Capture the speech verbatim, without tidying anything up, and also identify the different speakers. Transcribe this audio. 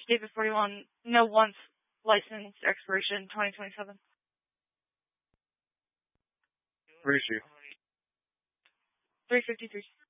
Speaker 1: David forty-one, no once license expiration twenty twenty-seven.
Speaker 2: Where is she?
Speaker 1: three fifty-three.